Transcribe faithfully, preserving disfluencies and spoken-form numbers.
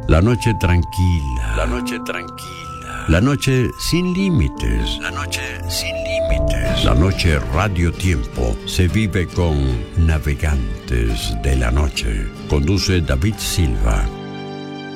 La noche tranquila. La noche tranquila. La noche sin límites. La noche sin límites. La noche Radio Tiempo se vive con Navegantes de la Noche. Conduce David Silva.